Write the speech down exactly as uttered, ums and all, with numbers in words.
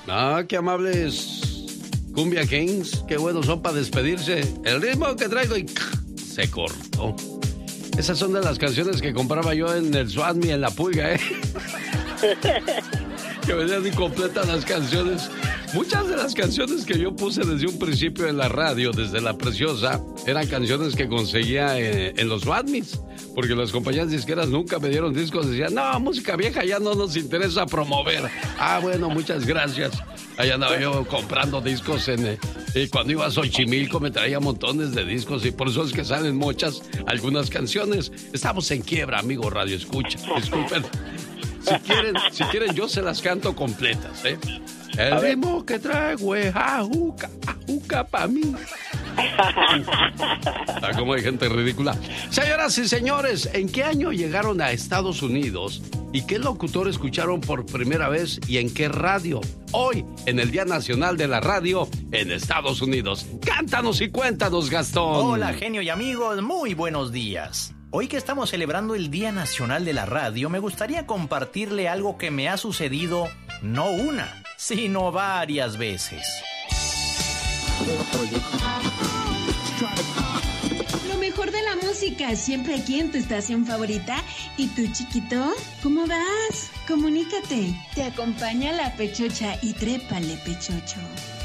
Ah, qué amables Cumbia Kings, qué buenos son para despedirse. El ritmo que traigo y se cortó. Esas son de las canciones que compraba yo en el Swami, en La Pulga, ¿eh? Que venían incompletas las canciones. Muchas de las canciones que yo puse desde un principio en la radio, desde La Preciosa, eran canciones que conseguía en, en los Swamis. Porque las compañías disqueras nunca me dieron discos. Decían, no, música vieja ya no nos interesa promover. Ah, bueno, muchas gracias. Ahí andaba yo comprando discos en... Y cuando iba a Xochimilco me traía montones de discos y por eso es que salen muchas, algunas canciones. Estamos en quiebra, amigo Radio Escucha. Disculpen. Si quieren, si quieren yo se las canto completas, ¿eh? El ritmo que traigo es ajuca, ajuca pa' mí. Ah, como hay gente ridícula. Señoras y señores, ¿en qué año llegaron a Estados Unidos? ¿Y qué locutor escucharon por primera vez y en qué radio? Hoy, en el Día Nacional de la Radio en Estados Unidos. Cántanos y cuéntanos, Gastón. Hola, genio y amigos, muy buenos días. Hoy que estamos celebrando el Día Nacional de la Radio, me gustaría compartirle algo que me ha sucedido no una, sino varias veces. Lo mejor de la música, siempre aquí en tu estación favorita. ¿Y tú, chiquito? ¿Cómo vas? Comunícate. Te acompaña la Pechocha y trépale, Pechocho.